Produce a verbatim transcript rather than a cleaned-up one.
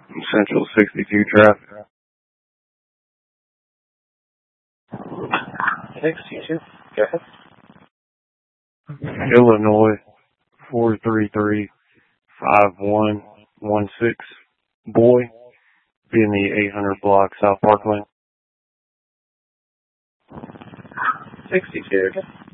Central sixty-two traffic. sixty-two, go ahead. Illinois, four three three, five one one six. Boy, be in the eight hundred block, South Park Lane. sixty-two, okay.